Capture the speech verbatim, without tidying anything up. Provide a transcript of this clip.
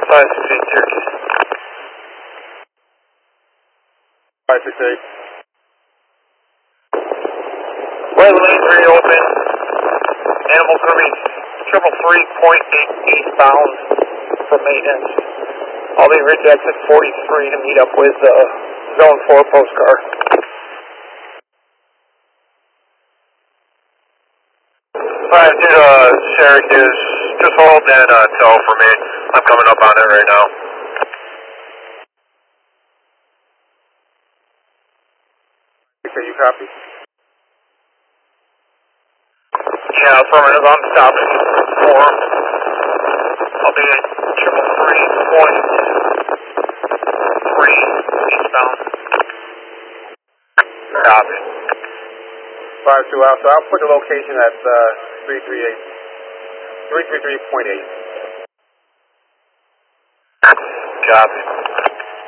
five six eight Syracuse. five six eight. Right lane three open. Animal coming triple three point eight eastbound for maintenance. I'll be reached exit forty-three to meet up with uh, zone four postcar. Alright, dude, uh, Syracuse, just hold that uh, tow for me. I'm coming up on it right now. Okay, you copy? Yeah, affirmative, I'm stopping four. I'll be at triple three point three eastbound. Copy. five two Alpha. I'll put the location at uh, three three eight. three three three point eight. Copy.